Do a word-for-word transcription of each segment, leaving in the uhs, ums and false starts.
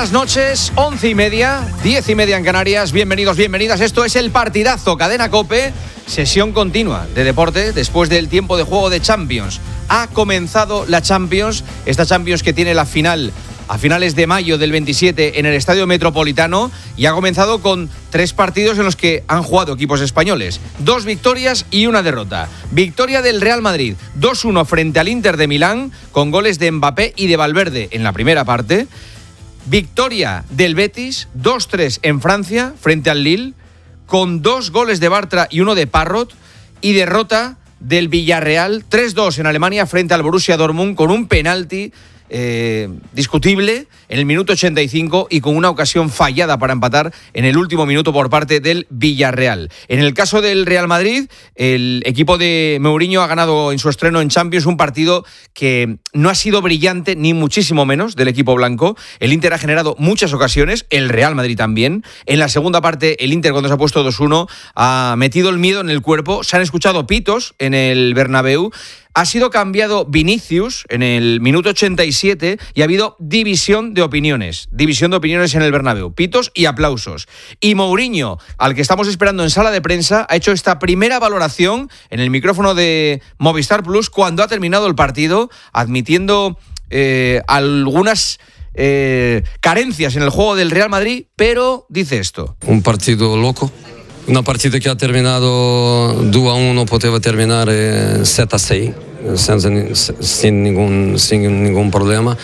buenas noches, once y media, diez y media en Canarias. Bienvenidos, bienvenidas. Esto es el partidazo Cadena COPE, sesión continua de deporte después del tiempo de juego de Champions. Ha comenzado la Champions, esta Champions que tiene la final a finales de mayo del veintisiete en el Estadio Metropolitano, y ha comenzado con tres partidos en los que han jugado equipos españoles. Dos victorias y una derrota. Victoria del Real Madrid, dos uno frente al Inter de Milán, con goles de Mbappé y de Valverde en la primera parte. Victoria del Betis, dos tres en Francia frente al Lille, con dos goles de Bartra y uno de Parrot. Y derrota del Villarreal, tres dos en Alemania frente al Borussia Dortmund, con un penalti Eh, discutible en el minuto ochenta y cinco y con una ocasión fallada para empatar en el último minuto por parte del Villarreal. En el caso del Real Madrid, el equipo de Mourinho ha ganado en su estreno en Champions un partido que no ha sido brillante, ni muchísimo menos, del equipo blanco. El Inter ha generado muchas ocasiones, el Real Madrid también. En la segunda parte, el Inter, cuando se ha puesto dos uno, ha metido el miedo en el cuerpo. Se han escuchado pitos en el Bernabéu. Ha sido cambiado Vinicius en el minuto ochenta y siete y ha habido división de opiniones. División de opiniones en el Bernabéu. Pitos y aplausos. Y Mourinho, al que estamos esperando en sala de prensa, ha hecho esta primera valoración en el micrófono de Movistar Plus cuando ha terminado el partido, admitiendo eh, algunas eh, carencias en el juego del Real Madrid, pero dice esto. Un partido loco. Una partida que ha terminado dos a uno, poteva terminar eh, siete a seis, sin, sin, ningún, sin ningún problema.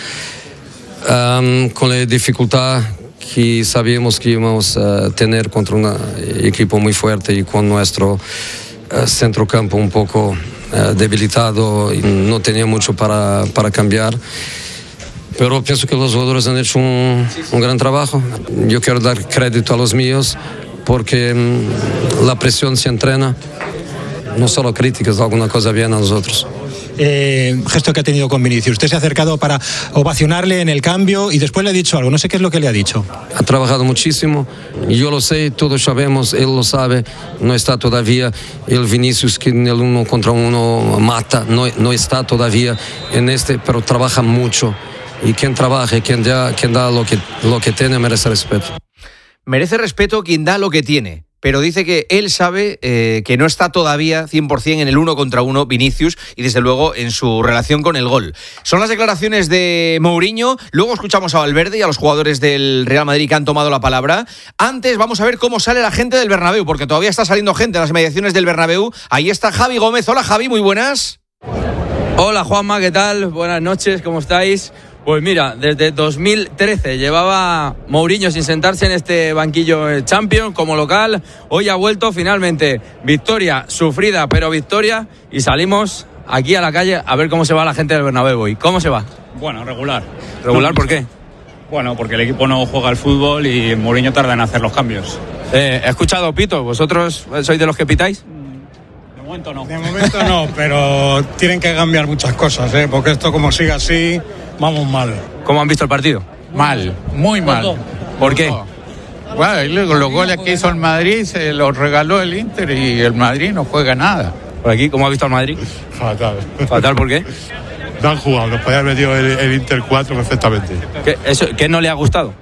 Um, con la dificultad que sabíamos que íbamos a tener contra un equipo muy fuerte y con nuestro uh, centrocampo un poco uh, debilitado, y no tenía mucho para, para cambiar. Pero pienso que los jugadores han hecho un, un gran trabajo. Yo quiero dar crédito a los míos, porque mmm, la presión se entrena, no solo críticas, alguna cosa bien a nosotros. Eh, gesto que ha tenido con Vinicius. Usted se ha acercado para ovacionarle en el cambio y después le ha dicho algo. No sé qué es lo que le ha dicho. Ha trabajado muchísimo, yo lo sé, todos sabemos, él lo sabe. No está todavía el Vinicius que en el uno contra uno mata, no, no está todavía en este, pero trabaja mucho. Y quien trabaja, quien da, quien da lo que, lo que tiene, merece respeto. Merece respeto quien da lo que tiene, pero dice que él sabe eh, que no está todavía cien por ciento en el uno contra uno Vinicius y desde luego en su relación con el gol. Son las declaraciones de Mourinho. Luego escuchamos a Valverde y a los jugadores del Real Madrid que han tomado la palabra. Antes vamos a ver cómo sale la gente del Bernabéu, porque todavía está saliendo gente en las inmediaciones del Bernabéu. Ahí está Javi Gómez. Hola Javi, muy buenas. Hola Juanma, ¿qué tal? Buenas noches, ¿cómo estáis? Pues mira, desde dos mil trece llevaba Mourinho sin sentarse en este banquillo Champions como local. Hoy ha vuelto finalmente. Victoria sufrida, pero victoria. Y salimos aquí a la calle a ver cómo se va la gente del Bernabéu hoy. ¿Cómo se va? Bueno, regular. ¿Regular por qué? Bueno, porque el equipo no juega al fútbol y Mourinho tarda en hacer los cambios. Eh, he escuchado pito. ¿Vosotros sois de los que pitáis? De momento no. De momento no, pero tienen que cambiar muchas cosas, ¿eh? Porque esto como sigue así, vamos mal. ¿Cómo han visto el partido? Mal, muy mal. ¿Por qué? Bueno, y luego los goles que hizo el Madrid se los regaló el Inter y el Madrid no juega nada. ¿Por aquí? ¿Cómo ha visto al Madrid? Fatal. ¿Fatal por qué? No han jugado, nos podía haber metido el, el Inter cuatro perfectamente. ¿Qué, eso, ¿Qué no le ha gustado?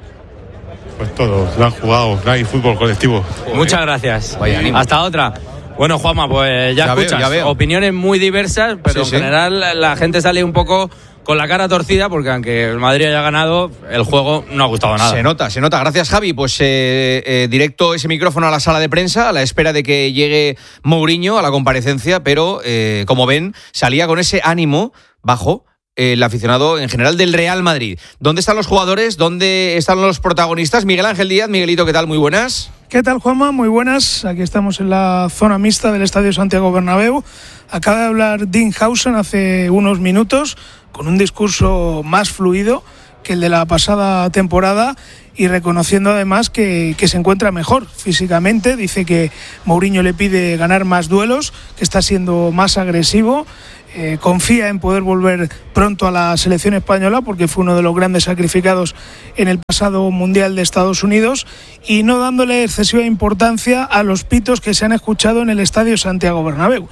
Pues todo, no han jugado, no hay fútbol colectivo. Muchas gracias. Hasta otra. Bueno, Juanma, pues ya, ya escuchas, veo, ya veo. Opiniones muy diversas, pero sí, en general sí. La gente sale un poco con la cara torcida porque aunque el Madrid haya ganado, el juego no ha gustado nada. Se nota, se nota. Gracias, Javi. Pues eh, eh, directo ese micrófono a la sala de prensa a la espera de que llegue Mourinho a la comparecencia, pero eh, como ven, salía con ese ánimo bajo el aficionado en general del Real Madrid. ¿Dónde están los jugadores? ¿Dónde están los protagonistas? Miguel Ángel Díaz. Miguelito, ¿qué tal? Muy buenas. ¿Qué tal, Juanma? Muy buenas. Aquí estamos en la zona mixta del Estadio Santiago Bernabéu. Acaba de hablar Dean Howson hace unos minutos con un discurso más fluido que el de la pasada temporada y reconociendo además que, que se encuentra mejor físicamente. Dice que Mourinho le pide ganar más duelos, que está siendo más agresivo. Eh, confía en poder volver pronto a la selección española porque fue uno de los grandes sacrificados en el pasado Mundial de Estados Unidos, y no dándole excesiva importancia a los pitos que se han escuchado en el Estadio Santiago Bernabéu.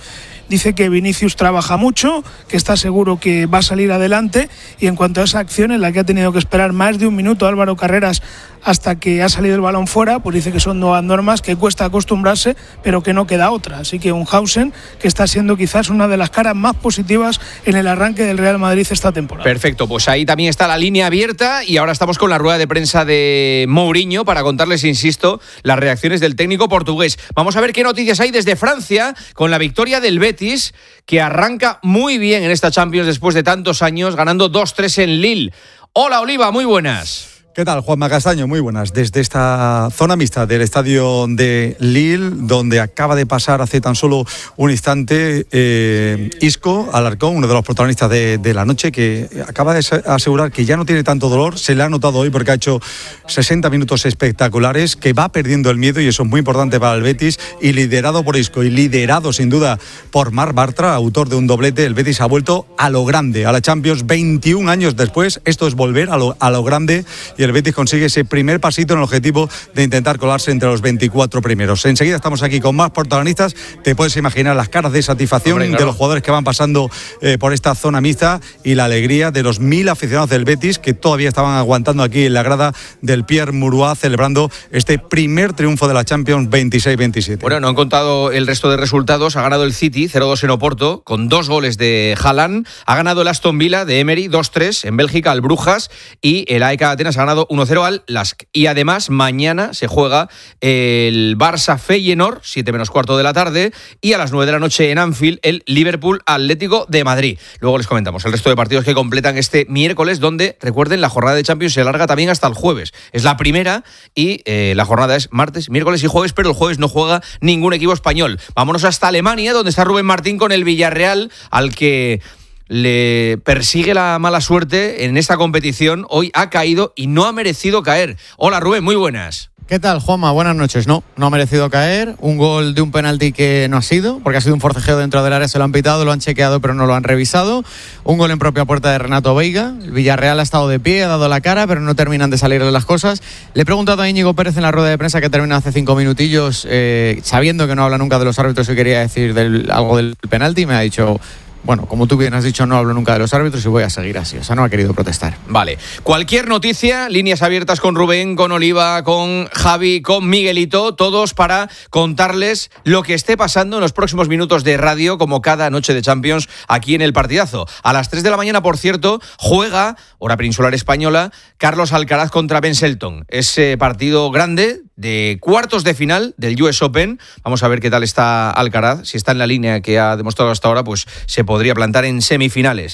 dice que Vinicius trabaja mucho, que está seguro que va a salir adelante, y en cuanto a esa acción en la que ha tenido que esperar más de un minuto Álvaro Carreras hasta que ha salido el balón fuera, pues dice que son nuevas normas, que cuesta acostumbrarse, pero que no queda otra. Así que un Hausen que está siendo quizás una de las caras más positivas en el arranque del Real Madrid esta temporada. Perfecto, pues ahí también está la línea abierta y ahora estamos con la rueda de prensa de Mourinho para contarles, insisto, las reacciones del técnico portugués. Vamos a ver qué noticias hay desde Francia con la victoria del Betis, que arranca muy bien en esta Champions después de tantos años, ganando dos tres en Lille. Hola Oliva, muy buenas. ¿Qué tal, Juanma Castaño? Muy buenas. Desde esta zona mixta del estadio de Lille, donde acaba de pasar hace tan solo un instante eh, Isco Alarcón, uno de los protagonistas de, de la noche, que acaba de asegurar que ya no tiene tanto dolor. Se le ha notado hoy porque ha hecho sesenta minutos espectaculares, que va perdiendo el miedo, y eso es muy importante para el Betis, y liderado por Isco y liderado sin duda por Marc Bartra, autor de un doblete. El Betis ha vuelto a lo grande, a la Champions, veintiún años después. Esto es volver a lo, a lo grande, y el Betis consigue ese primer pasito en el objetivo de intentar colarse entre los veinticuatro primeros. Enseguida estamos aquí con más protagonistas. Te puedes imaginar las caras de satisfacción, Hombre, claro, de los jugadores que van pasando eh, por esta zona mixta, y la alegría de los mil aficionados del Betis que todavía estaban aguantando aquí en la grada del Pierre Mauroy, celebrando este primer triunfo de la Champions veintiséis veintisiete. Bueno, no han contado el resto de resultados. Ha ganado el City cero dos en Oporto con dos goles de Haaland. Ha ganado el Aston Villa de Emery dos tres en Bélgica al Brujas, y el A E K Atenas ha ganado uno cero al Lask. Y además mañana se juega el Barça Feyenoord, siete menos cuarto de la tarde, y a las nueve de la noche en Anfield el Liverpool Atlético de Madrid. Luego les comentamos el resto de partidos que completan este miércoles, donde, recuerden, la jornada de Champions se alarga también hasta el jueves. Es la primera, y eh, la jornada es martes, miércoles y jueves, pero el jueves no juega ningún equipo español. Vámonos hasta Alemania, donde está Rubén Martín con el Villarreal, al que le persigue la mala suerte en esta competición. Hoy ha caído y no ha merecido caer. Hola Rubén, muy buenas. ¿Qué tal, Juanma? Buenas noches. No, no ha merecido caer. Un gol de un penalti que no ha sido, porque ha sido un forcejeo dentro del área, se lo han pitado, lo han chequeado pero no lo han revisado. Un gol en propia puerta de Renato Veiga. El Villarreal ha estado de pie, ha dado la cara, pero no terminan de salir de las cosas. Le he preguntado a Íñigo Pérez en la rueda de prensa que termina hace cinco minutillos, eh, sabiendo que no habla nunca de los árbitros, y quería decir del, algo del penalti, y me ha dicho: bueno, como tú bien has dicho, no hablo nunca de los árbitros y voy a seguir así. O sea, no ha querido protestar. Vale. Cualquier noticia, líneas abiertas con Rubén, con Oliva, con Javi, con Miguelito, todos para contarles lo que esté pasando en los próximos minutos de radio, como cada noche de Champions aquí en el Partidazo. A las tres de la mañana, por cierto, juega, hora peninsular española, Carlos Alcaraz contra Ben Shelton. Ese partido grande de cuartos de final del U S Open. Vamos a ver qué tal está Alcaraz. Si está en la línea que ha demostrado hasta ahora, pues se podría plantar en semifinales.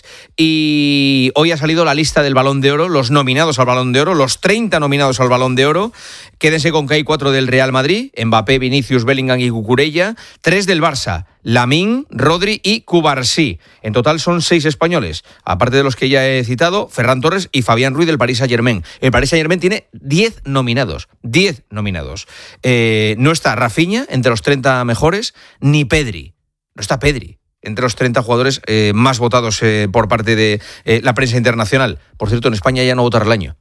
Y hoy ha salido la lista del Balón de Oro, los nominados al Balón de Oro, los treinta nominados al Balón de Oro. Quédense con que hay cuatro del Real Madrid: Mbappé, Vinicius, Bellingham y Cucurella. Tres del Barça: Lamine, Rodri y Cubarsí. En total son seis españoles, aparte de los que ya he citado, Ferran Torres y Fabián Ruiz del Paris Saint-Germain. El Paris Saint-Germain tiene diez nominados, diez nominados. Eh, no está Rafinha entre los treinta mejores, ni Pedri. No está Pedri entre los treinta jugadores eh, más votados eh, por parte de eh, la prensa internacional. Por cierto, en España ya no votará el año.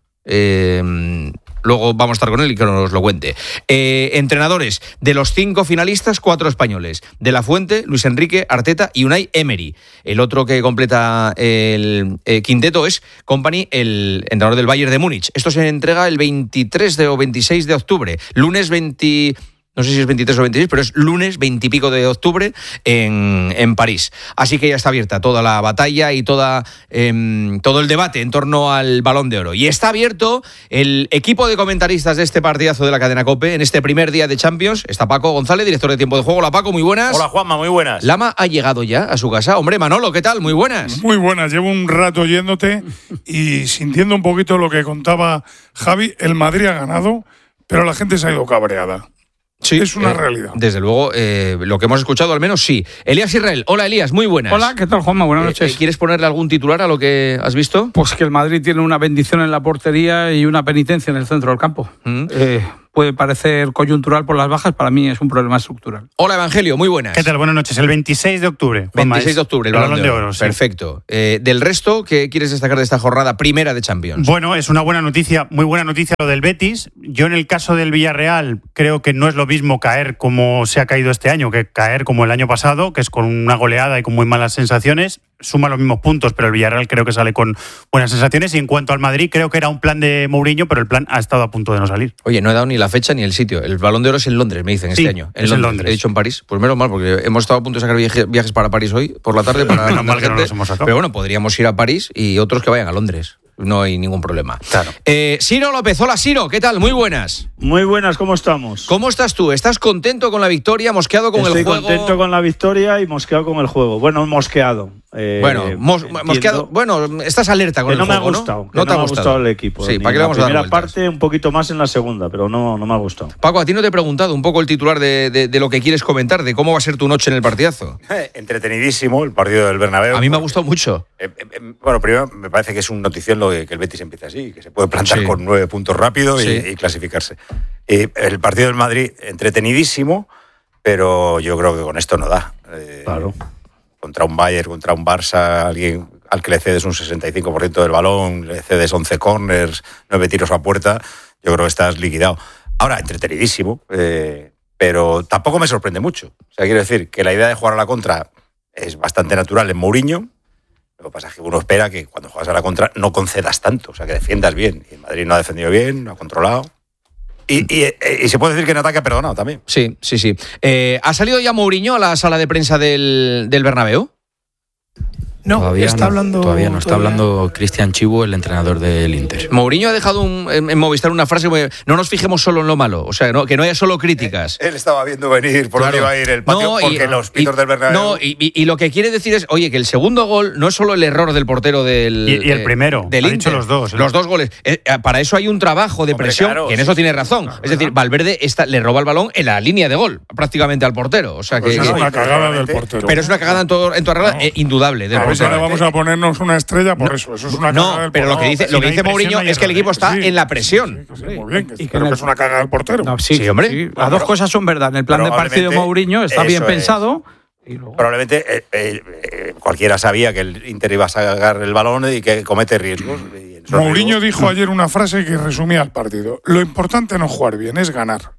Eh, luego vamos a estar con él y que nos lo cuente. Eh, entrenadores: de los cinco finalistas, cuatro españoles: De la Fuente, Luis Enrique, Arteta y Unai Emery. El otro que completa el eh, quinteto es Kompany, el entrenador del Bayern de Múnich. Esto se entrega el veintitrés de, o veintiséis de octubre, lunes veinte. No sé si es veintitrés o veintiséis, pero es lunes veintipico de octubre en, en París. Así que ya está abierta toda la batalla y toda, eh, todo el debate en torno al Balón de Oro. Y está abierto el equipo de comentaristas de este partidazo de la cadena COPE en este primer día de Champions. Está Paco González, director de Tiempo de Juego. Hola Paco, muy buenas. Hola Juanma, muy buenas. Lama ha llegado ya a su casa. Hombre, Manolo, ¿qué tal? Muy buenas. Muy buenas, llevo un rato oyéndote y sintiendo un poquito lo que contaba Javi. El Madrid ha ganado, pero la gente se ha ido cabreada. Sí, es una eh, realidad. Desde luego, eh, lo que hemos escuchado al menos sí. Elías Israel. Hola Elías, muy buenas. Hola, ¿qué tal Juanma? Buenas noches. Eh, ¿Quieres ponerle algún titular a lo que has visto? Pues que el Madrid tiene una bendición en la portería y una penitencia en el centro del campo. ¿Mm? Eh, puede parecer coyuntural por las bajas, para mí es un problema estructural. Hola Evangelio, muy buenas. ¿Qué tal? Buenas noches. El veintiséis de octubre. veintiséis de octubre, el, el Balón, balón de de Oro. Oro, sí. Perfecto. Eh, del resto, ¿qué quieres destacar de esta jornada primera de Champions? Bueno, es una buena noticia, muy buena noticia lo del Betis. Yo en el caso del Villarreal creo que no es lo mismo caer como se ha caído este año que caer como el año pasado, que es con una goleada y con muy malas sensaciones. Suma los mismos puntos, pero el Villarreal creo que sale con buenas sensaciones. Y en cuanto al Madrid, creo que era un plan de Mourinho, pero el plan ha estado a punto de no salir. Oye, no he dado ni la fecha ni el sitio. El Balón de Oro es en Londres, me dicen, Sí, este año. En es Londres. en Londres. He dicho en París. Pues menos mal, porque hemos estado a punto de sacar viaje- viajes para París hoy, por la tarde, para Menos mal que no gente. los hemos sacado. Pero bueno, podríamos ir a París y otros que vayan a Londres. No hay ningún problema. Claro. Eh, Siro López, hola Siro, ¿qué tal? Muy buenas. Muy buenas, ¿cómo estamos? ¿Cómo estás tú? ¿Estás contento con la victoria? ¿Mosqueado con Estoy el juego? contento con la victoria y mosqueado con el juego. Bueno, mosqueado. Eh, Bueno, mos- entiendo mosqueado. Bueno, estás alerta con que el no me ha juego, gustado. ¿no? que No te ha me ha gustado. gustado el equipo. Sí, Ni ¿para qué le vamos a la dar primera vueltas? parte, un poquito más en la segunda, pero no, no me ha gustado. Paco, a ti no te he preguntado un poco el titular de, de- de lo que quieres comentar, de cómo va a ser tu noche en el partidazo. Entretenidísimo el partido del Bernabéu. A mí me ha gustado mucho. Eh, eh, eh, bueno, primero me parece que es un notición lo de que el Betis empiece así, que se puede plantar Sí. con nueve puntos rápido y, Sí. y clasificarse. Y el partido del Madrid, entretenidísimo, pero yo creo que con esto no da. Eh, Claro. Contra un Bayern, contra un Barça, alguien al que le cedes un sesenta y cinco por ciento del balón, le cedes once corners, nueve tiros a puerta, yo creo que estás liquidado. Ahora, entretenidísimo, eh, pero tampoco me sorprende mucho. O sea, quiero decir que la idea de jugar a la contra es bastante natural en Mourinho. Lo que pasa es que uno espera que cuando juegas a la contra no concedas tanto, o sea, que defiendas bien. Y el Madrid no ha defendido bien, no ha controlado. Y, y, y se puede decir que en ataque ha perdonado también. Sí, sí, sí. Eh, ¿Ha salido ya Mourinho a la sala de prensa del, del Bernabéu? No, Todavía está no, hablando. Todavía no, está todavía. hablando Cristian Chivu, el entrenador del Inter. Mourinho ha dejado un- en, en Movistar una frase, muy- no nos fijemos solo en lo malo, o sea, no, que no haya solo críticas. Él estaba viendo venir por Claro. dónde iba a ir el patio, No, y- porque los pitos y- del Bernabéu... No, y, y- y lo que quiere decir es, oye, que el segundo gol no es solo el error del portero del Y- y el eh, primero, del ha Inter. dicho los dos, ¿eh? Los dos goles. Eh, eh, para eso hay un trabajo de Hombre, presión, claro, que en sí, eso sí, tiene razón. Es decir, Valverde está, le roba el balón en la línea de gol, prácticamente al portero. O sea, que, Pues es que- una cagada del portero. pero es una cagada en, todo, en toda regla, eh, indudable. Del A ver si portero. ahora vamos a ponernos una estrella por eso. Eso es una No, cagada del pero lo portero. que dice, Si lo no que hay dice presión, Mourinho no hay es que el equipo errores. está Sí, en la presión. sí, sí, muy bien, que- Y que pero en que el- es una cagada del portero. No, sí, Sí, hombre. sí, las dos cosas son verdad. En el plan de partido de Mourinho está bien eso es. pensado. Y luego, Probablemente eh, eh, eh, cualquiera sabía que el Inter iba a sacar el balón y que comete riesgos. Y esos Mourinho riesgos- dijo ayer una frase que resumía el partido. Lo importante no es jugar bien, es ganar.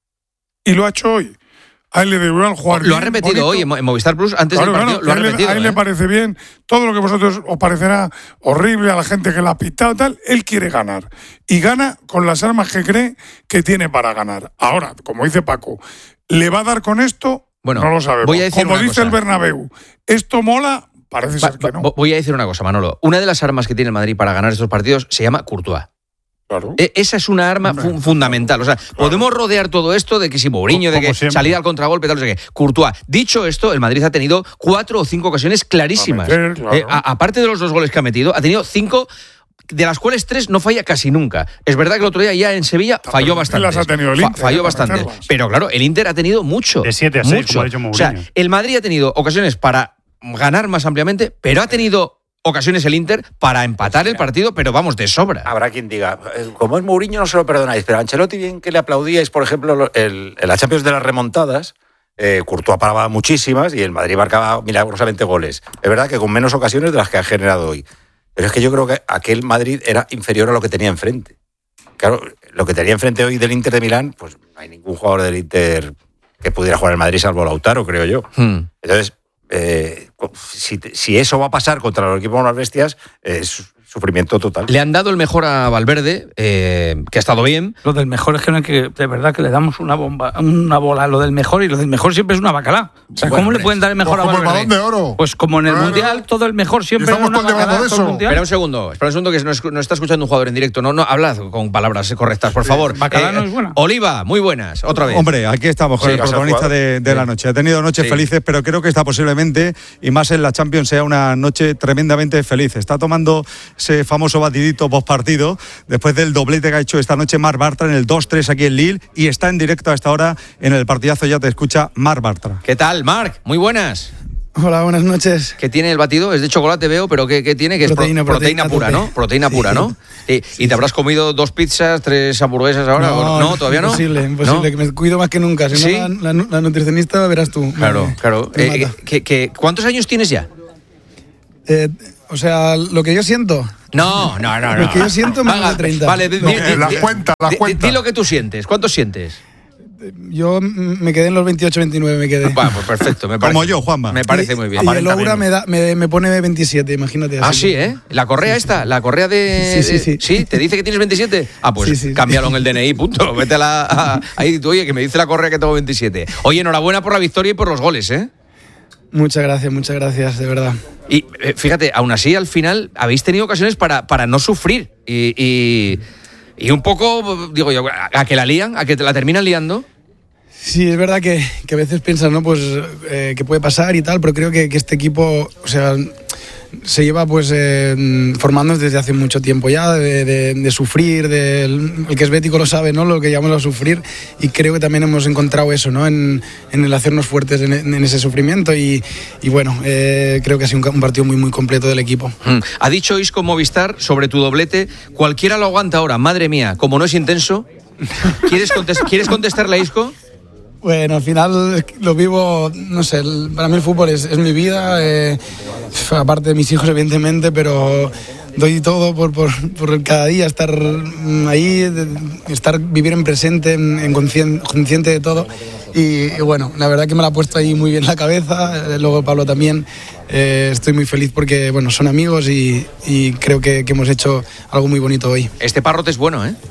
Y lo ha hecho hoy. A él le debe igual jugar bien. Lo ha repetido bonito. hoy en Mo- en Movistar Plus antes Claro, del partido. claro, lo ha a él, le- repetido. a él ¿eh? le parece bien. Todo lo que a vosotros os parecerá horrible a la gente que la ha pitado, tal, él quiere ganar. Y gana con las armas que cree que tiene para ganar. Ahora, como dice Paco, ¿le va a dar con esto? Bueno, no lo sabemos. voy a decir como una dice cosa. el Bernabéu, ¿esto mola? Parece Va- ser que no. va- Voy a decir una cosa, Manolo. Una de las armas que tiene el Madrid para ganar estos partidos se llama Courtois. Claro. E- Esa es una arma fu- fundamental. O sea, podemos rodear todo esto de que si Mourinho, de Como que siempre. salida al contragolpe, tal, no sé qué. Courtois. Dicho esto, el Madrid ha tenido cuatro o cinco ocasiones clarísimas. A meter, claro. Eh, a- aparte de los dos goles que ha metido, ha tenido cinco, de las cuales tres no falla casi nunca. Es verdad que el otro día ya en Sevilla falló pero bastante. las ha tenido el Inter, falló para bastante. meterlas. Pero claro, el Inter ha tenido mucho. De siete a seis, mucho. como ha dicho O sea, Mourinho. el Madrid ha tenido ocasiones para ganar más ampliamente, pero ha tenido ocasiones el Inter para empatar el partido, pero vamos, de sobra. Habrá quien diga, eh, como es Mourinho no se lo perdonáis, pero a Ancelotti bien que le aplaudíais, por ejemplo, lo- el, en la Champions de las remontadas, eh, Courtois paraba muchísimas y el Madrid marcaba milagrosamente goles. Es verdad que con menos ocasiones de las que ha generado hoy. Pero es que yo creo que aquel Madrid era inferior a lo que tenía enfrente. Claro, lo que tenía enfrente hoy del Inter de Milán, pues no hay ningún jugador del Inter que pudiera jugar en el Madrid salvo Lautaro, creo yo. Hmm. Entonces, eh, si, si eso va a pasar contra los equipos más bestias, es sufrimiento total. Le han dado el mejor a Valverde, eh, que ha estado bien. lo del mejor es que, no hay que de verdad que le damos una bomba, una bola a lo del mejor, y lo del mejor siempre es una bacalá. O sea, Bueno, ¿cómo le hombre, pueden dar el mejor Pues a como el Valverde? Balón de Oro. Pues como en el Claro. Mundial, todo el mejor siempre Y estamos era una todo el día hablando bacalá, de todo el eso. Mundial. Espera un segundo, espera un segundo que nos, nos está escuchando un jugador en directo. No, no, hablad con palabras correctas, por favor. Bacalá no es buena. Oliva, muy buenas, otra vez. Hombre, aquí estamos con Sí, el vas a protagonista jugar. de, de la noche. Ha tenido noches Sí. felices, pero creo que esta posiblemente, y más en la Champions, sea una noche tremendamente feliz. Está tomando ese famoso batidito post partido después del doblete que ha hecho esta noche Marc Bartra en el dos tres aquí en Lille, y está en directo a esta hora en el partidazo. Ya te escucha Marc Bartra. ¿Qué tal, Marc? Muy buenas. Hola, buenas noches. ¿Qué tiene el batido? Es de chocolate, veo, pero ¿qué, qué tiene? Que proteína, es pro, proteína, proteína pura, tope. ¿no? Proteína sí. pura, ¿no? ¿Y, sí, y te habrás sí. comido dos pizzas, tres hamburguesas ahora? No, no ¿todavía no? Imposible, imposible. ¿No? Que me cuido más que nunca. Si ¿Sí? no, la, la, la nutricionista verás tú. Claro, me, claro. Me eh, ¿qué, qué, ¿Cuántos años tienes ya? Eh, o sea, lo que yo siento. No, no, no. no. Lo que yo siento menos Haga, de treinta. Vale, di, no, di, la di, cuenta, la di, cuenta. Di lo que tú sientes. ¿Cuántos sientes? Yo me quedé en los veintiocho veintinueve, me quedé. Bueno, pues perfecto. Me parece, Como yo, Juanma. Me parece muy bien. Y el Oura me, da, me, me pone veintisiete, imagínate. Ah, sí, ¿eh? ¿La correa esta? ¿La correa de...? Sí, sí, sí. ¿Sí? ¿Te dice que tienes veintisiete? Ah, pues sí, sí, cámbialo sí. en el D N I, punto. Vete a la... A, ahí, tú, oye, que me dice la correa que tengo veintisiete. Oye, enhorabuena por la victoria y por los goles, ¿eh? Muchas gracias, muchas gracias, de verdad. Y eh, fíjate, aún así, al final, habéis tenido ocasiones para, para no sufrir. Y, y, y un poco, digo yo, a, a que la lían, a que te la terminan liando. Sí, es verdad que, que a veces piensas, ¿no? Pues eh, que puede pasar y tal, pero creo que, que este equipo, o sea, se lleva pues eh, formando desde hace mucho tiempo ya, de, de, de sufrir, de, el, el que es bético lo sabe, ¿no? Lo que llamamos a sufrir, y creo que también hemos encontrado eso, ¿no? En, en el hacernos fuertes en, en ese sufrimiento, y, y bueno, eh, creo que ha sido un, un partido muy, muy completo del equipo. Mm. Ha dicho Isco Movistar sobre tu doblete, cualquiera lo aguanta ahora, madre mía, como no es intenso. ¿Quieres, contest- ¿quieres contestarle a Isco? Bueno, al final lo vivo, no sé, para mí el fútbol es, es mi vida, eh, aparte de mis hijos evidentemente, pero doy todo por, por, por cada día estar ahí, estar, vivir en presente, en, en consciente, consciente de todo, y, y bueno, la verdad que me la ha puesto ahí muy bien la cabeza, luego Pablo también. Eh, estoy muy feliz porque bueno, son amigos y, y creo que, que hemos hecho algo muy bonito hoy. Este Parrote es bueno, ¿eh?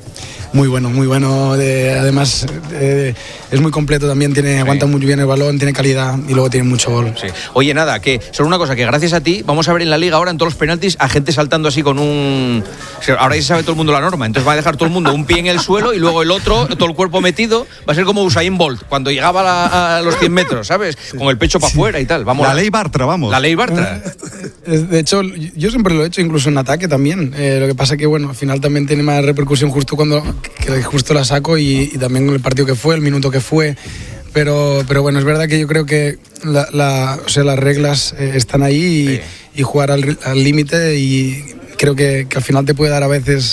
Muy bueno, muy bueno. De, además, eh, es muy completo también, tiene, sí. aguanta muy bien el balón, tiene calidad y luego tiene mucho gol. Sí. Oye, nada, que solo una cosa, que gracias a ti vamos a ver en la liga ahora en todos los penaltis a gente saltando así con un... Ahora ya sabe todo el mundo la norma, entonces va a dejar todo el mundo un pie en el suelo y luego el otro, todo el cuerpo metido, va a ser como Usain Bolt, cuando llegaba a, la, a los cien metros, ¿sabes? Sí. Con el pecho para afuera sí. y tal. Vamos la a... ley Bartra, vamos. La ley Bartra. De hecho, yo siempre lo he hecho, incluso en ataque también. Eh, lo que pasa que, bueno, al final también tiene más repercusión justo cuando que justo la saco y, y también el partido que fue, el minuto que fue. Pero, pero bueno, es verdad que yo creo que la, la, o sea, las reglas eh, están ahí y, sí. y jugar al límite, y creo que, que al final te puede dar a veces...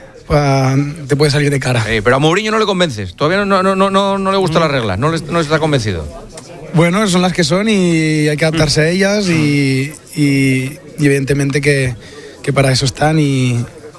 Uh, te puede salir de cara. Eh, pero a Mourinho no le convences, todavía no, no, no, no, no le gusta mm. la regla, no, le, no está convencido. Bueno, son las que son y hay que adaptarse a ellas y, y, y evidentemente que, que para eso están y,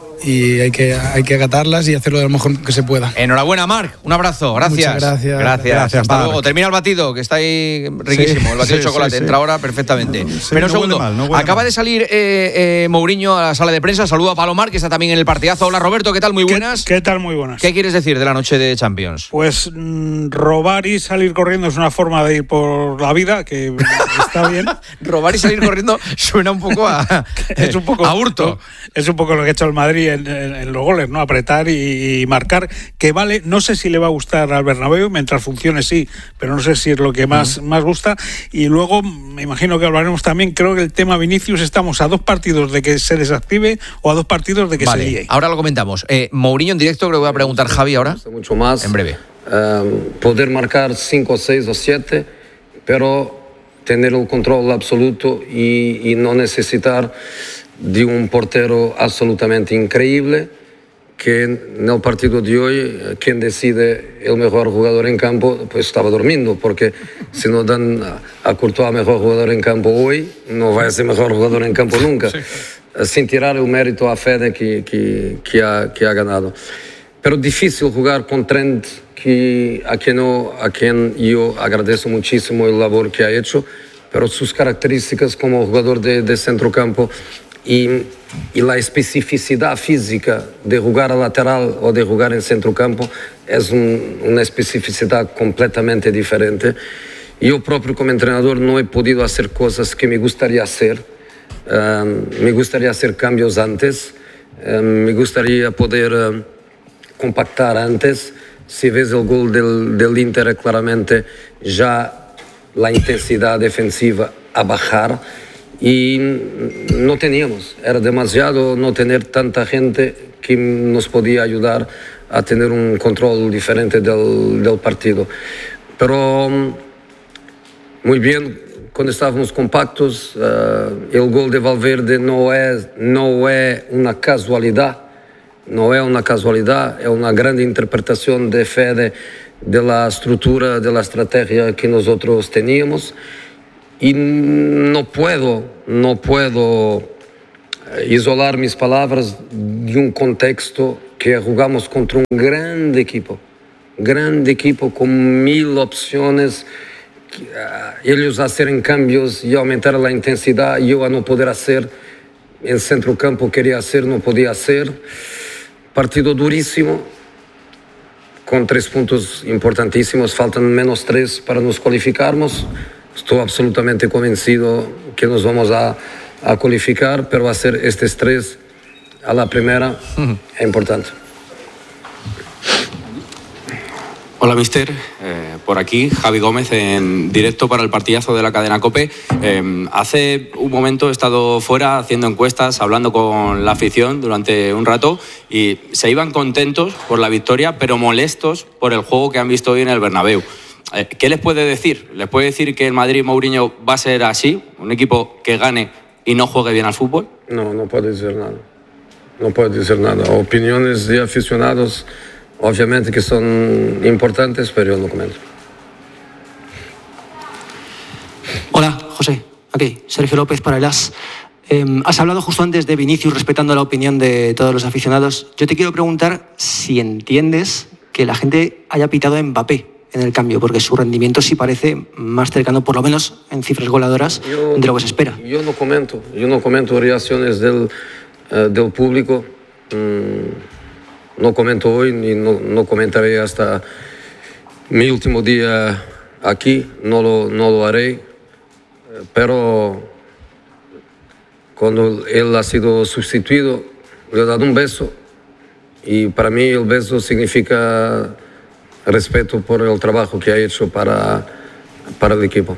y hay que, hay que acatarlas y hacerlo de lo mejor que se pueda. Enhorabuena, Marc, un abrazo, gracias. Muchas gracias. Gracias, gracias hasta Marc. luego. Termina el batido, que está ahí riquísimo, sí, el batido sí, de chocolate, sí, sí. entra ahora perfectamente. Sí, Pero un no segundo, mal, no acaba mal. de salir eh, eh, Mourinho a la sala de prensa, saluda a Palomar, que está también en el partidazo. Hola Roberto, ¿qué tal? Muy buenas. ¿Qué, qué tal? Muy buenas. ¿Qué quieres decir de la noche de Champions? Pues mmm, robar y salir corriendo es una forma de ir por la vida, que está bien. Robar y salir corriendo suena un poco a, es un poco, a hurto. Es un poco lo que ha hecho el Madrid en, en, en los goles, ¿no? Apretar y, y marcar, que vale, no sé si le va a gustar al Bernabéu, mientras funcione sí, pero no sé si es lo que más, uh-huh. más gusta. Y luego, me imagino que hablaremos también, creo que el tema Vinicius, estamos a dos partidos de que se desactive o a dos partidos de que vale, se líe. Ahora lo comentamos. Eh, Mourinho en directo, creo que voy a preguntar Javi ahora. Mucho más. En breve. Um, poder marcar cinco, seis o siete, pero tener el control absoluto y, y no necesitar de un portero absolutamente increíble, que en el partido de hoy quien decide el mejor jugador en campo pues estaba durmiendo, porque si no dan a Courtois mejor jugador en campo hoy, no va a ser mejor jugador en campo nunca, sí. sin tirar el mérito a Fede que, que, que, ha, que ha ganado. Pero difícil jugar con Trent, que, a, quien no, a quien yo agradezco muchísimo el labor que ha hecho, pero sus características como jugador de, de centrocampo y, y la especificidad física de jugar a lateral o de jugar en centrocampo es un, una especificidad completamente diferente. Yo propio como entrenador no he podido hacer cosas que me gustaría hacer. Um, me gustaría hacer cambios antes, um, me gustaría poder um, compactar antes. Si ves el gol del, del Inter, claramente ya la intensidad defensiva a bajar. Y no teníamos, era demasiado no tener tanta gente que nos podía ayudar a tener un control diferente del, del partido. Pero muy bien quando estávamos compactos, uh, o gol de Valverde não é, não é uma casualidade, não é uma casualidade, é uma grande interpretação de Fede da estrutura, da estratégia que nós outros teníamos. E não puedo, não puedo isolar mis palavras de um contexto que jogamos contra um grande equipo, grande equipo com mil opções, eles a hacerem cambios e aumentar a intensidade, e eu a não poder fazer, em centro-campo queria hacer, não podia hacer. Partido duríssimo, com três pontos importantíssimos, faltam menos três para nos qualificarmos. Estou absolutamente convencido que nos vamos a, a qualificar, pero hacer estes três a la primera uh-huh. es importante. Hola, mister. Eh, por aquí, Javi Gómez, en directo para el partidazo de la cadena COPE. Eh, hace un momento he estado fuera haciendo encuestas, hablando con la afición durante un rato, y se iban contentos por la victoria, pero molestos por el juego que han visto hoy en el Bernabéu. Eh, ¿Qué les puede decir? ¿Les puede decir que el Madrid Mourinho va a ser así? ¿Un equipo que gane y no juegue bien al fútbol? No, no puedo decir nada. No puedo decir nada. Opiniones de aficionados, obviamente que son importantes, pero yo no comento. Hola, José. Aquí, Sergio López para el As. Eh, has hablado justo antes de Vinicius, respetando la opinión de todos los aficionados. Yo te quiero preguntar si entiendes que la gente haya pitado a Mbappé en el cambio, porque su rendimiento sí parece más cercano, por lo menos en cifras goladoras, yo, de lo que se espera. Yo no comento, yo no comento reacciones del, uh, del público. Mm. No comento hoy ni no, no comentaré hasta mi último día aquí, no lo, no lo haré, pero cuando él ha sido sustituido le he dado un beso, y para mí el beso significa respeto por el trabajo que ha hecho para, para el equipo.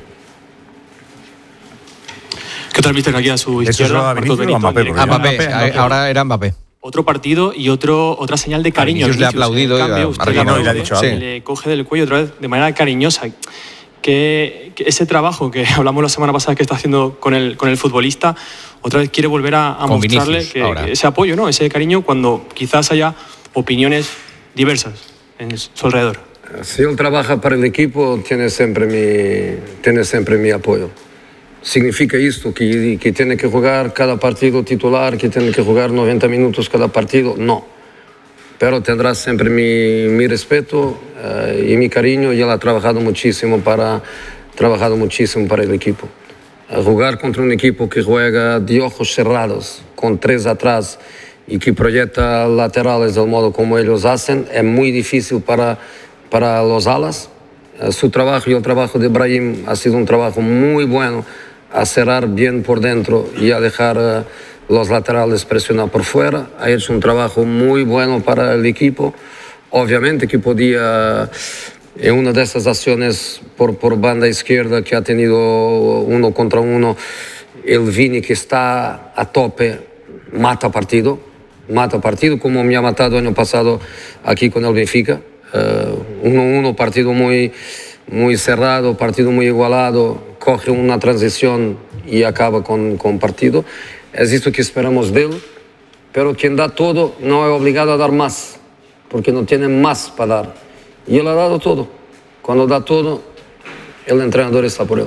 ¿Qué tal, mister? Aquí a su izquierda, Marcos Benito. Mbappé, Mbappé, ahora era Mbappé. Otro partido y otro, otra señal de cariño. Vinicius le ha aplaudido cambio, y, a, a, y le ha dicho algo. Le coge del cuello otra vez de manera cariñosa. Que, que ese trabajo que hablamos la semana pasada que está haciendo con el, con el futbolista, otra vez quiere volver a, a mostrarle que, que ese apoyo, ¿no? Ese cariño, cuando quizás haya opiniones diversas en su alrededor. Si él trabaja para el equipo, tiene siempre mi, tiene siempre mi apoyo. Significa esto, que, que tiene que jugar cada partido titular, que tiene que jugar noventa minutos cada partido, no. Pero tendrá siempre mi, mi respeto uh, y mi cariño, y él ha trabajado muchísimo para, trabajado muchísimo para el equipo. Uh, jugar contra un equipo que juega de ojos cerrados, con tres atrás, y que proyecta laterales del modo como ellos hacen, es muy difícil para, para los alas. Uh, su trabajo y el trabajo de Brahim ha sido un trabajo muy bueno, a cerrar bien por dentro y a dejar uh, los laterales presionar por fuera. Ha hecho un trabajo muy bueno para el equipo. Obviamente que podía, en una de esas acciones por, por banda izquierda que ha tenido uno contra uno, el Vini, que está a tope, mata partido, mata partido, como me ha matado el año pasado aquí con el Benfica. uno uno, uh, partido muy, muy cerrado, partido muy igualado, coge una transición y acaba con, con partido. Es esto que esperamos de él, pero quien da todo no es obligado a dar más, porque no tiene más para dar. Y él ha dado todo. Cuando da todo, el entrenador está por él.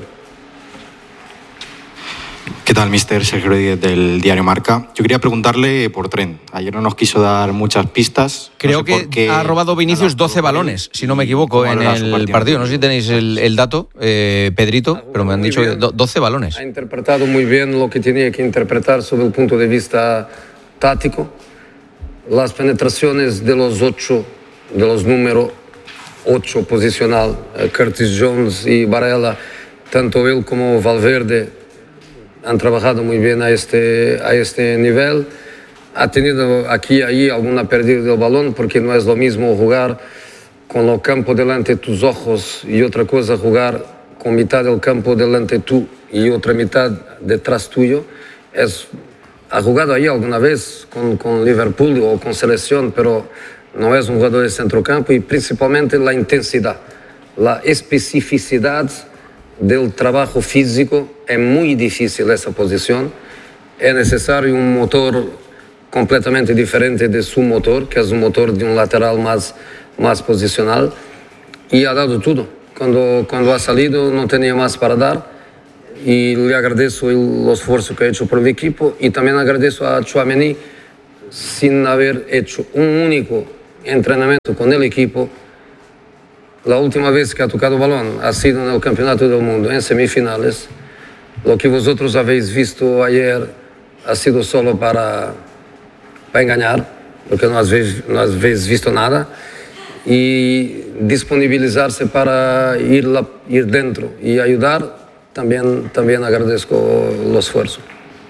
¿Qué tal, mister? Sergio Rodríguez, del diario Marca. Yo quería preguntarle por Trent. Ayer no nos quiso dar muchas pistas. Creo no sé que qué... ha robado Vinicius doce balones, si no me equivoco, en el partido. partido. No sé si tenéis el, el dato, eh, Pedrito, pero me han dicho doce balones. Ha interpretado muy bien lo que tenía que interpretar sobre el punto de vista táctico. Las penetraciones de los ocho, de los números ocho posicional, Curtis Jones y Varela, tanto él como Valverde, han trabajado muy bien a este, a este nivel. Ha tenido aquí y ahí alguna pérdida del balón, porque no es lo mismo jugar con el campo delante de tus ojos y otra cosa jugar con mitad del campo delante tú y otra mitad detrás tuyo. Es, ha jugado ahí alguna vez con, con Liverpool o con selección, pero no es un jugador de centrocampo, y principalmente la intensidad, la especificidad del trabajo físico, es muy difícil esa posición. Es necesario un motor completamente diferente de su motor, que es un motor de un lateral más, más posicional, y ha dado todo. Cuando, cuando ha salido no tenía más para dar, y le agradezco el esfuerzo que ha hecho por el equipo, y también agradezco a Tchouaméni, sin haber hecho un único entrenamiento con el equipo. La última vez que ha tocado balón ha sido en el Campeonato del Mundo, en semifinales. Lo que vosotros habéis visto ayer ha sido solo para, para engañar, porque no habéis, no habéis visto nada. Y disponibilizarse para ir, la, ir dentro y ayudar, también, también agradezco el esfuerzo.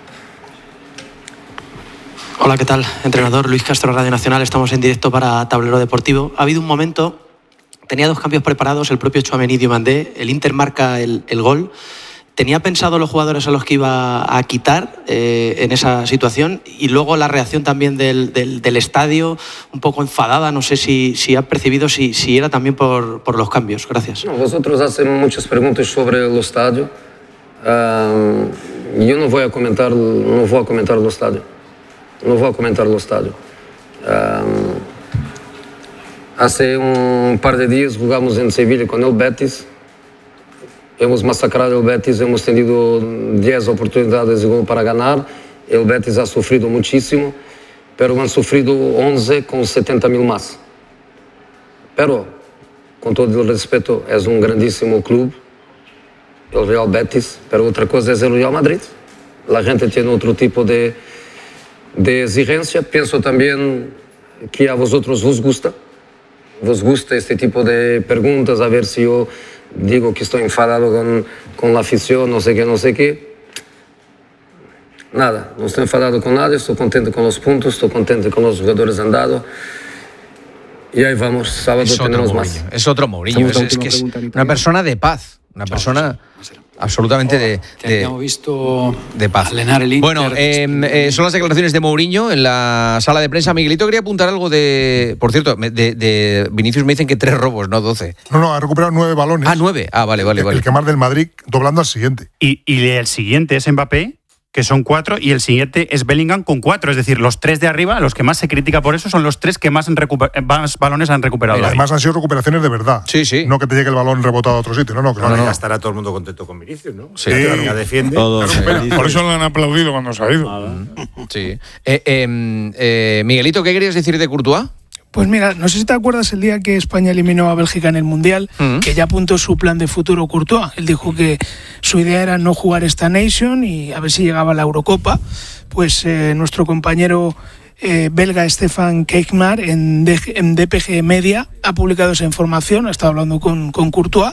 Hola, ¿qué tal? Entrenador Luis Castro, Radio Nacional. Estamos en directo para Tablero Deportivo. Ha habido un momento, tenía dos cambios preparados, el propio Tchouaméni y Diomandé, el Inter marca el, el gol. ¿Tenía pensado los jugadores a los que iba a quitar eh, en esa situación? Y luego la reacción también del, del, del estadio, un poco enfadada, no sé si, si ha percibido si, si era también por, por los cambios. Gracias. No, vosotros hacen muchas preguntas sobre el estadio. Um, yo no voy a comentar, no voy a comentar el estadio. No voy a comentar el estadio. Um, hace un par de días jugamos en Sevilla con el Betis. Hemos masacrado el Betis, hemos tenido diez oportunidades de gol para ganar. El Betis ha sufrido muchísimo, pero han sufrido once con setenta mil más. Pero, con todo el respeto, es un grandísimo club, el Real Betis, pero otra cosa es el Real Madrid. La gente tiene otro tipo de, de exigencia. Pienso también que a vosotros os gusta, vos gusta este tipo de preguntas, a ver si yo digo que estoy enfadado con, con la afición, no sé qué, no sé qué. Nada, no estoy enfadado con nada, estoy contento con los puntos, estoy contento con los jugadores andados. Y ahí vamos, sábado es tenemos otro más. Es otro Mourinho, es, es que es una persona de paz, una persona absolutamente de, de, visto de paz. El Inter. Bueno, eh, eh, son las declaraciones de Mourinho en la sala de prensa. Miguelito quería apuntar algo de, por cierto, de, de Vinicius me dicen que tres robos, no doce. No, no, ha recuperado nueve balones. Ah, nueve. Ah, vale, vale, el, vale. El que más del Madrid, doblando al siguiente. Y, y el siguiente es Mbappé, que son cuatro, y el siguiente es Bellingham con cuatro. Es decir, los tres de arriba, los que más se critica por eso, son los tres que más, recuper- más balones han recuperado. Pero además han sido recuperaciones de verdad. Sí, sí. No que te llegue el balón rebotado a otro sitio. No, no, que No, no, no, no. ya estará todo el mundo contento con Vinicius, ¿no? Sí, claro, ya defiende. Todos, sí. Por eso lo han aplaudido cuando se ha ido. Sí. Eh, eh, eh, Miguelito, ¿qué querías decir de Courtois? Pues mira, no sé si te acuerdas el día que España eliminó a Bélgica en el Mundial, mm. que ya apuntó su plan de futuro Courtois. Él dijo que su idea era no jugar esta Nation y a ver si llegaba a la Eurocopa. Pues eh, nuestro compañero eh, belga Stefan Keikmar en, D- en D P G Media ha publicado esa información, ha estado hablando con, con Courtois.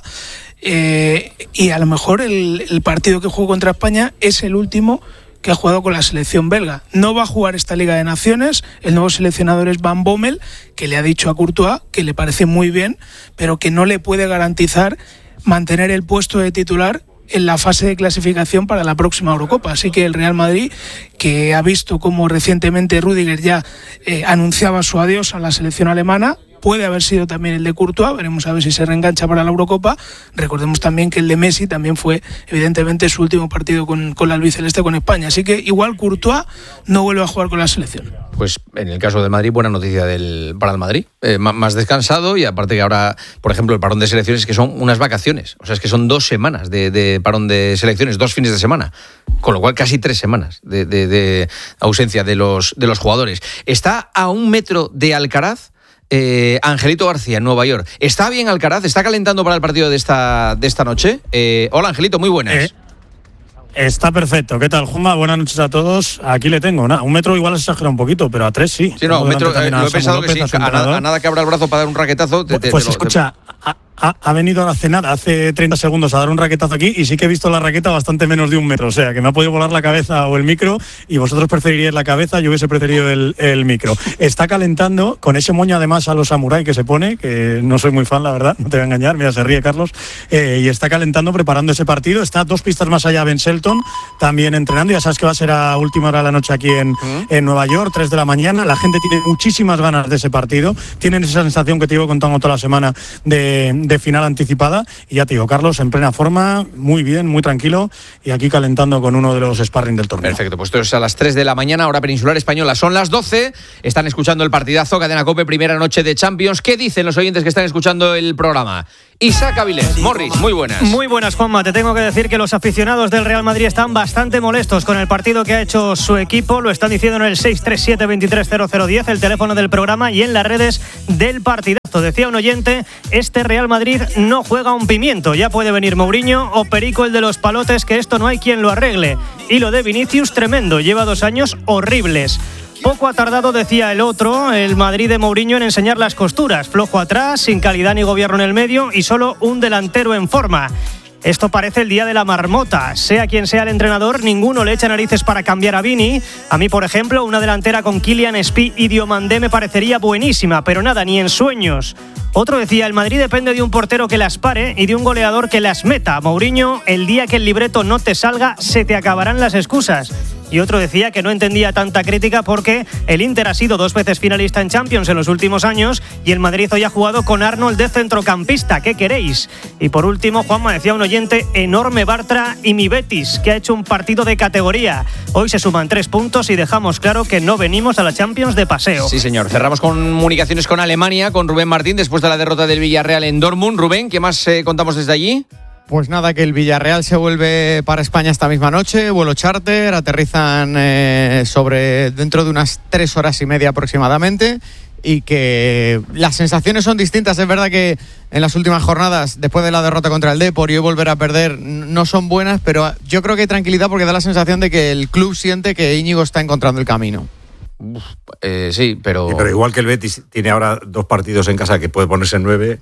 Eh, y a lo mejor el, el partido que jugó contra España es el último que ha jugado con la selección belga. No va a jugar esta Liga de Naciones, el nuevo seleccionador es Van Bommel, que le ha dicho a Courtois que le parece muy bien, pero que no le puede garantizar mantener el puesto de titular en la fase de clasificación para la próxima Eurocopa. Así que el Real Madrid, que ha visto cómo recientemente Rüdiger ya eh, anunciaba su adiós a la selección alemana, puede haber sido también el de Courtois, veremos a ver si se reengancha para la Eurocopa. Recordemos también que el de Messi también fue evidentemente su último partido con, con la albiceleste con España, así que igual Courtois no vuelve a jugar con la selección. Pues en el caso del Madrid, buena noticia del, para el Madrid, eh, más descansado, y aparte que ahora, por ejemplo, el parón de selecciones, que son unas vacaciones, o sea, es que son dos semanas de, de parón de selecciones, dos fines de semana, con lo cual casi tres semanas de, de, de ausencia de los, de los jugadores. Está a un metro de Alcaraz Eh, Angelito García, en Nueva York. ¿Está bien Alcaraz? ¿Está calentando para el partido de esta, de esta noche? Eh, hola, Angelito, muy buenas. Eh, está perfecto. ¿Qué tal, Juanma? Buenas noches a todos. Aquí le tengo. Nah, un metro igual exagera un poquito, pero a tres sí. Sí, no, un metro, eh, lo he pensado López, que sí. A nada, a nada que abra el brazo para dar un raquetazo. Te, te, pues te lo, escucha, ha, ha, ha venido a cenar hace treinta segundos a dar un raquetazo aquí y sí que he visto la raqueta bastante menos de un metro. O sea, que me ha podido volar la cabeza o el micro y vosotros preferiríais la cabeza, yo hubiese preferido el, el micro. Está calentando con ese moño además a los samurái que se pone, que no soy muy fan, la verdad, no te voy a engañar, mira, se ríe Carlos, eh, y está calentando, preparando ese partido. Está dos pistas más allá Ben Shelton, también entrenando. Ya sabes que va a ser a última hora de la noche aquí en, ¿Mm? en Nueva York, tres de la mañana. La gente tiene muchísimas ganas de ese partido. Tienen esa sensación que te llevo contando toda la semana de, de de final anticipada. Y ya te digo, Carlos en plena forma, muy bien, muy tranquilo y aquí calentando con uno de los sparring del torneo. Perfecto, pues esto es a las tres de la mañana, hora peninsular española. Son las doce, están escuchando el partidazo, Cadena COPE, primera noche de Champions. ¿Qué dicen los oyentes que están escuchando el programa? Isaac Avilés, Morris, muy buenas. Muy buenas, Juanma. Te tengo que decir que los aficionados del Real Madrid están bastante molestos con el partido que ha hecho su equipo. Lo están diciendo en el seis tres siete, veintitrés cero cero diez, el teléfono del programa, y en las redes del partidazo. Decía un oyente, este Real Madrid no juega un pimiento. Ya puede venir Mourinho o Perico, el de los palotes, que esto no hay quien lo arregle. Y lo de Vinicius, tremendo. Lleva dos años horribles. Poco ha tardado, decía el otro, el Madrid de Mourinho en enseñar las costuras. Flojo atrás, sin calidad ni gobierno en el medio y solo un delantero en forma. Esto parece el día de la marmota. Sea quien sea el entrenador, ninguno le echa narices para cambiar a Vini. A mí, por ejemplo, una delantera con Kylian, Spi y Diomandé me parecería buenísima, pero nada, ni en sueños. Otro decía, el Madrid depende de un portero que las pare y de un goleador que las meta. Mourinho, el día que el libreto no te salga, se te acabarán las excusas. Y otro decía que no entendía tanta crítica porque el Inter ha sido dos veces finalista en Champions en los últimos años y el Madrid hoy ha jugado con Arnold de centrocampista. ¿Qué queréis? Y por último, Juanma, decía un oyente, enorme Bartra y mi Betis, que ha hecho un partido de categoría. Hoy se suman tres puntos y dejamos claro que no venimos a la Champions de paseo. Sí, señor. Cerramos comunicaciones con Alemania, con Rubén Martín, después de la derrota del Villarreal en Dortmund. Rubén, ¿qué más eh, contamos desde allí? Pues nada, que el Villarreal se vuelve para España esta misma noche, vuelo charter, aterrizan eh, sobre dentro de unas tres horas y media aproximadamente, y que las sensaciones son distintas. Es verdad que en las últimas jornadas, después de la derrota contra el Depor y hoy volver a perder, no son buenas, pero yo creo que hay tranquilidad porque da la sensación de que el club siente que Íñigo está encontrando el camino. Uf, eh, sí, pero... Sí, pero igual que el Betis tiene ahora dos partidos en casa que puede ponerse en nueve,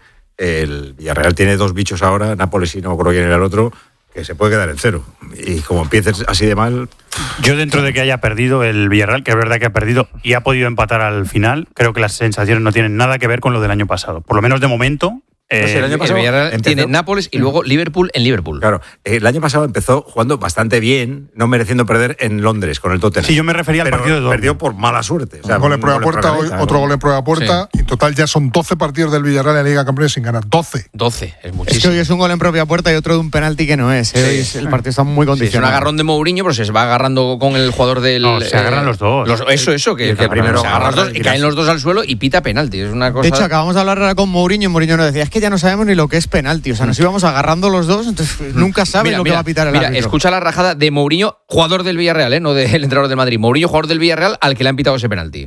el Villarreal tiene dos bichos ahora, Nápoles y no me acuerdo quién era el otro, que se puede quedar en cero. Y como empieces así de mal... Yo, dentro de que haya perdido el Villarreal, que es verdad que ha perdido y ha podido empatar al final, creo que las sensaciones no tienen nada que ver con lo del año pasado. Por lo menos de momento... Pues el año pasado el Villarreal empezó, tiene Nápoles y luego Liverpool en Liverpool. Claro, el año pasado empezó jugando bastante bien, no mereciendo perder en Londres con el Tottenham. Sí, yo me refería al pero partido de Dortmund. Perdió por mala suerte. O sea, un gol en prueba de puerta, hoy, otro gol en prueba de puerta, sí. Y en total ya son doce partidos del Villarreal en la Liga de Campeones sin ganar. doce. doce, es muchísimo. Es que hoy es un gol en propia puerta y otro de un penalti que no es. ¿eh? Hoy es, el partido está muy condicionado. Sí, es un agarrón de Mourinho, pero se va agarrando con el jugador del... No, se agarran eh, los dos. Los, eso, eso, que, que primero se agarran los dos y caen los dos al suelo y pita penalti. Es una cosa... De hecho, acabamos de hablar ahora con Mourinho y Mourinho nos decía, es que ya no sabemos ni lo que es penalti, o sea, nos íbamos agarrando los dos, entonces nunca sabes mira, lo mira, que va a pitar el mira, árbitro. Escucha la rajada de Mourinho, jugador del Villarreal, ¿eh? No del entrenador del Madrid. Mourinho, jugador del Villarreal, al que le han pitado ese penalti.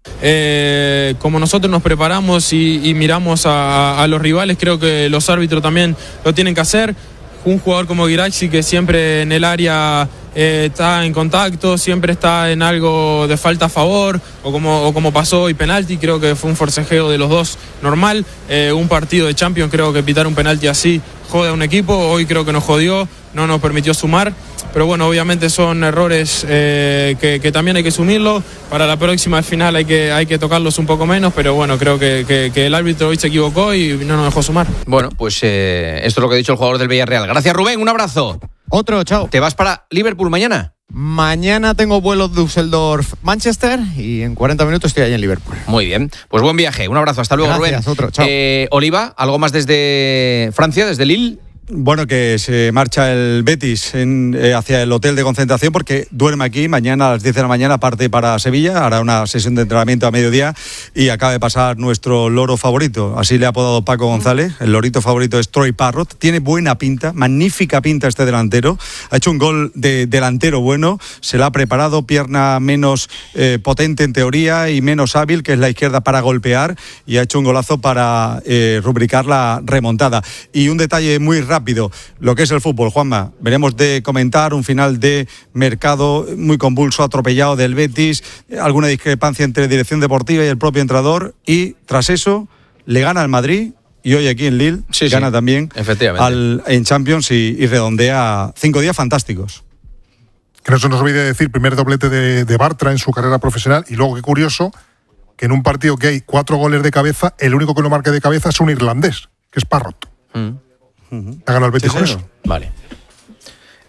Eh, como nosotros nos preparamos y, y miramos a, a los rivales, creo que los árbitros también lo tienen que hacer. Un jugador como Guiraxi, que siempre en el área eh, está en contacto, siempre está en algo de falta a favor, o como, o como pasó hoy penalti, creo que fue un forcejeo de los dos normal. Eh, un partido de Champions, creo que pitar un penalti así jode a un equipo, hoy creo que nos jodió, no nos permitió sumar, pero bueno, obviamente son errores eh, que, que también hay que asumirlo. Para la próxima final hay que, hay que tocarlos un poco menos, pero bueno, creo que, que, que el árbitro hoy se equivocó y no nos dejó sumar. Bueno, pues eh, esto es lo que ha dicho el jugador del Villarreal. Gracias, Rubén, un abrazo. Otro, chao. ¿Te vas para Liverpool mañana? Mañana tengo vuelo Düsseldorf-Manchester y en cuarenta minutos estoy ahí en Liverpool. Muy bien, pues buen viaje, un abrazo, hasta luego. Gracias, Rubén. Otro, chao. Eh, Oliva, ¿algo más desde Francia, desde Lille? Bueno, que se marcha el Betis en, eh, hacia el hotel de concentración porque duerme aquí. Mañana a las diez de la mañana parte para Sevilla, hará una sesión de entrenamiento a mediodía y acaba de pasar nuestro loro favorito. Así le ha apodado Paco González. El lorito favorito es Troy Parrott. Tiene buena pinta, magnífica pinta este delantero. Ha hecho un gol de delantero bueno. Se la ha preparado, pierna menos eh, potente en teoría y menos hábil, que es la izquierda, para golpear. Y ha hecho un golazo para eh, rubricar la remontada. Y un detalle muy rápido. Rápido, lo que es el fútbol, Juanma. Veremos de comentar un final de mercado muy convulso, atropellado del Betis, alguna discrepancia entre dirección deportiva y el propio entrenador, y tras eso le gana al Madrid y hoy aquí en Lille sí, gana sí, también al, en Champions y, y redondea cinco días fantásticos. Que no se nos olvide decir, primer doblete de, de Bartra en su carrera profesional, y luego qué curioso que en un partido que hay cuatro goles de cabeza, el único que no marque de cabeza es un irlandés, que es Parrott. Mm. Ha ganado el Betis sí, con eso. Vale.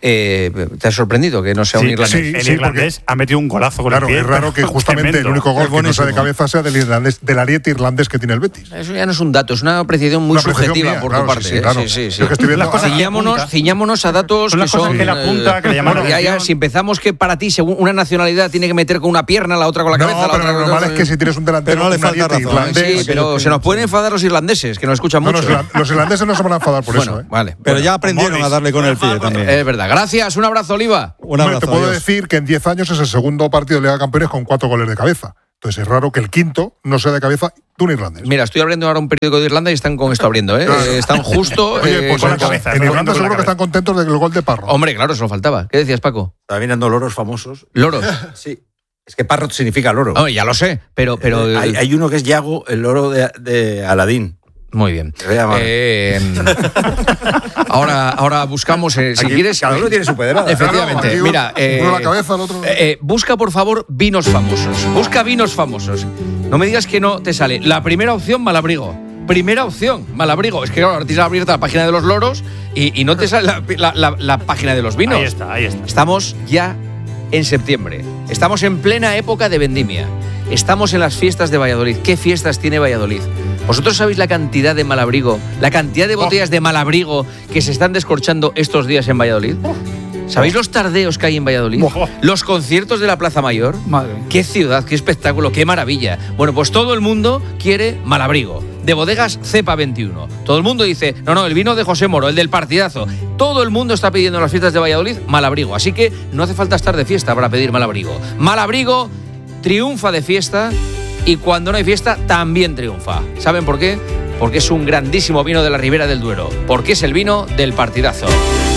Eh, ¿Te ha sorprendido que no sea sí, un irlandés? Sí, el sí, irlandés ha metido un golazo con claro, el pie. Es raro que justamente tremendo. El único gol que no sea de cabeza sea del irlandés, del ariete irlandés que tiene el Betis. Eso ya no es un dato, es una apreciación muy una subjetiva mía, por claro, tu parte. Sí, sí, claro. sí, sí, sí. Yo que estoy viendo, las ciñámonos, ciñámonos a datos son que son. Que la punta, que le llaman bueno, ya, ya, si empezamos que para ti, según una nacionalidad, tiene que meter con una pierna, la otra con la no, cabeza. Pero la otra lo con normal la... es que si tienes un delantero no le un ariete irlandés. Sí, pero se nos pueden enfadar los irlandeses, que nos escuchan no, mucho. No, los irlandeses no se van a enfadar por bueno, eso. ¿eh? Vale. Pero bueno, ya aprendieron a darle con el pie también. Es verdad. Gracias, un abrazo, Oliva. Un abrazo, te puedo adiós. decir que en diez años es el segundo partido de Liga de Campeones con cuatro goles de cabeza. Entonces es raro que el quinto no sea de cabeza de un irlandés. Mira, estoy abriendo ahora un periódico de Irlanda y están con esto abriendo, ¿eh? eh están justo. Oye, pues eh, con la cabeza. En Irlanda seguro que están contentos del gol de Parrot. Hombre, claro, eso faltaba. ¿Qué decías, Paco? Estaba mirando loros famosos. ¿Loros? Sí. Es que Parrot significa loro. Oh, ya lo sé, pero. pero eh, hay, hay uno que es Yago, el loro de, de Aladín. Muy bien. Eh, ahora, ahora buscamos, eh, si aquí, quieres. Cada uno tiene su pedrada. Efectivamente. Claro, mira, eh, uno la cabeza, el otro. Eh, busca, por favor, vinos famosos. Busca vinos famosos. No me digas que no te sale. La primera opción, Malabrigo. Primera opción, Malabrigo. Es que claro, ahora tienes abierta la página de los loros y, y no te sale la, la, la, la página de los vinos. Ahí está, ahí está. Estamos ya en septiembre. Estamos en plena época de vendimia. Estamos en las fiestas de Valladolid. ¿Qué fiestas tiene Valladolid? ¿Vosotros sabéis la cantidad de Malabrigo, la cantidad de botellas de Malabrigo que se están descorchando estos días en Valladolid? ¿Sabéis los tardeos que hay en Valladolid? Los conciertos de la Plaza Mayor. Madre. ¡Qué ciudad, qué espectáculo, qué maravilla! Bueno, pues todo el mundo quiere Malabrigo, de bodegas Cepa veintiuno. Todo el mundo dice, no, no, el vino de José Moro, el del partidazo. Todo el mundo está pidiendo en las fiestas de Valladolid Malabrigo, así que no hace falta estar de fiesta para pedir Malabrigo. Malabrigo triunfa de fiesta y cuando no hay fiesta también triunfa. ¿Saben por qué? Porque es un grandísimo vino de la Ribera del Duero, porque es el vino del partidazo.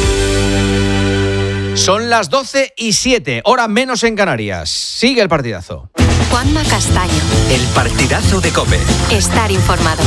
Son las doce y siete, hora menos en Canarias. Sigue el partidazo. Juanma Castaño. El partidazo de COPE. Estar informado.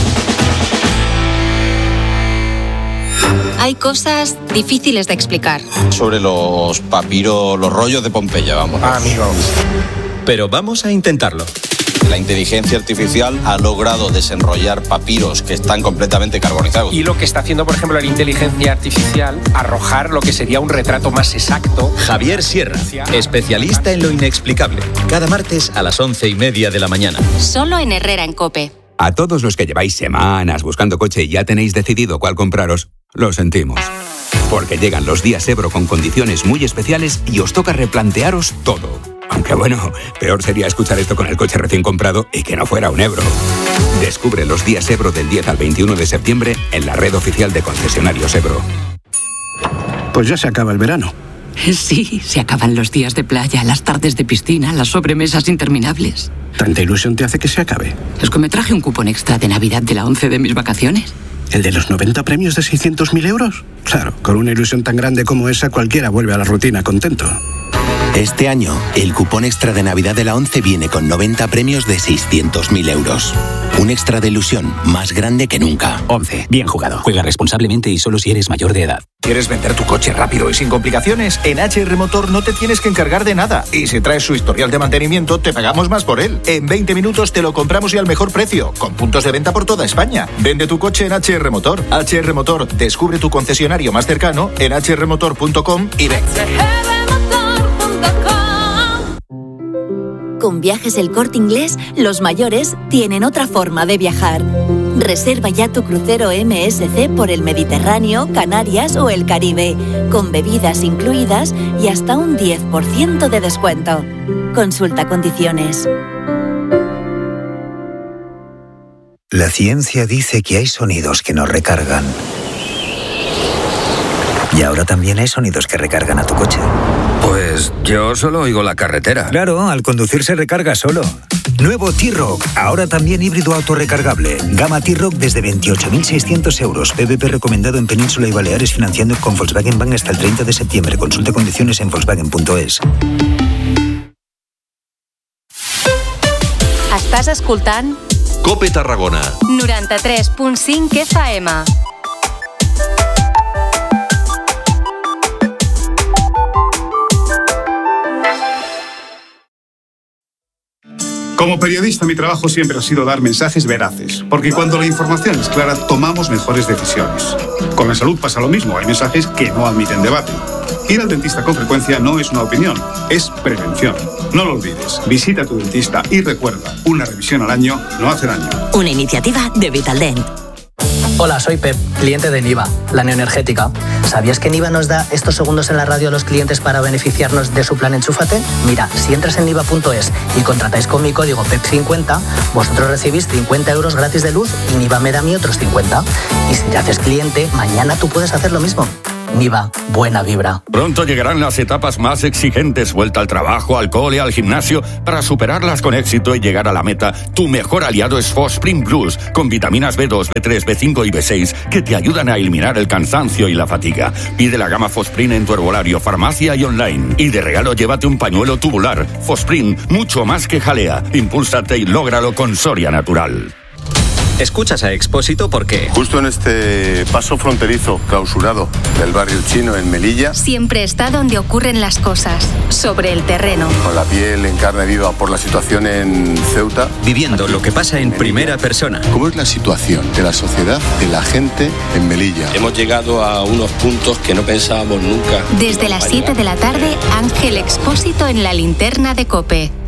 Hay cosas difíciles de explicar. Sobre los papiros, los rollos de Pompeya, vamos. Ah, amigo. Pero vamos a intentarlo. La inteligencia artificial ha logrado desenrollar papiros que están completamente carbonizados. Y lo que está haciendo, por ejemplo, la inteligencia artificial, arrojar lo que sería un retrato más exacto. Javier Sierra, especialista en lo inexplicable. Cada martes a las once y media de la mañana. Solo en Herrera en COPE. A todos los que lleváis semanas buscando coche y ya tenéis decidido cuál compraros, lo sentimos. Porque llegan los días Ebro con condiciones muy especiales y os toca replantearos todo. Aunque bueno, peor sería escuchar esto con el coche recién comprado y que no fuera un Ebro. Descubre los días Ebro del diez al veintiuno de septiembre en la red oficial de concesionarios Ebro. Pues ya se acaba el verano. Sí, se acaban los días de playa, las tardes de piscina, las sobremesas interminables. ¿Tanta ilusión te hace que se acabe? Es que me traje un cupón extra de Navidad de la once de mis vacaciones. ¿El de los noventa premios de seiscientos mil euros? Claro, con una ilusión tan grande como esa, cualquiera vuelve a la rutina contento. Este año, el cupón extra de Navidad de la once viene con noventa premios de seiscientos mil euros. Un extra de ilusión más grande que nunca. once. Bien jugado. Juega responsablemente y solo si eres mayor de edad. ¿Quieres vender tu coche rápido y sin complicaciones? En H R Motor no te tienes que encargar de nada. Y si traes su historial de mantenimiento, te pagamos más por él. En veinte minutos te lo compramos y al mejor precio. Con puntos de venta por toda España. Vende tu coche en H R Motor. H R Motor. Descubre tu concesionario más cercano en h r motor punto com y ven. Con Viajes El Corte Inglés, los mayores tienen otra forma de viajar. Reserva ya tu crucero M S C por el Mediterráneo, Canarias o el Caribe, con bebidas incluidas y hasta un diez por ciento de descuento. Consulta condiciones. La ciencia dice que hay sonidos que nos recargan. Y ahora también hay sonidos que recargan a tu coche. Pues yo solo oigo la carretera. Claro, al conducir se recarga solo. Nuevo T-Rock, ahora también híbrido autorrecargable. Gama T-Rock desde veintiocho mil seiscientos euros. P V P recomendado en Península y Baleares, financiando con Volkswagen Bank hasta el treinta de septiembre. Consulta condiciones en volkswagen punto es. Estàs escoltant COPE Tarragona. noranta-tres punt cinc F M. Como periodista, mi trabajo siempre ha sido dar mensajes veraces, porque cuando la información es clara, tomamos mejores decisiones. Con la salud pasa lo mismo, hay mensajes que no admiten debate. Ir al dentista con frecuencia no es una opinión, es prevención. No lo olvides, visita a tu dentista y recuerda, una revisión al año no hace daño. Una iniciativa de Vitaldent. Hola, soy Pep, cliente de Niva, la neoenergética. ¿Sabías que Niva nos da estos segundos en la radio a los clientes para beneficiarnos de su plan Enchúfate? Mira, si entras en niva punto es y contratáis con mi código P E P cincuenta, vosotros recibís cincuenta euros gratis de luz y Niva me da a mí otros cincuenta. Y si te haces cliente, mañana tú puedes hacer lo mismo. Niva, buena vibra. Pronto llegarán las etapas más exigentes, vuelta al trabajo, al cole, al gimnasio. Para superarlas con éxito y llegar a la meta, tu mejor aliado es Fosprin Plus, con vitaminas B dos, B tres, B cinco y B seis, que te ayudan a eliminar el cansancio y la fatiga. Pide la gama Fosprin en tu herbolario, farmacia y online. Y de regalo llévate un pañuelo tubular. Fosprin, mucho más que jalea. Impúlsate y lógralo con Soria Natural. Escuchas a Expósito porque... Justo en este paso fronterizo clausurado del barrio chino en Melilla. Siempre está donde ocurren las cosas, sobre el terreno. Con la piel en carne viva por la situación en Ceuta. Viviendo lo que pasa en primera persona. ¿Cómo es la situación de la sociedad, de la gente en Melilla? Hemos llegado a unos puntos que no pensábamos nunca. Desde las siete de la tarde, Ángel Expósito en la linterna de COPE.